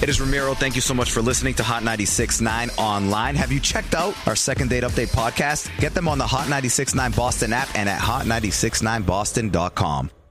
It is Ramiro. Thank you so much for listening to Hot 96.9 online. Have you checked out our Second Date Update podcast? Get them on the Hot 96.9 Boston app and at hot969boston.com.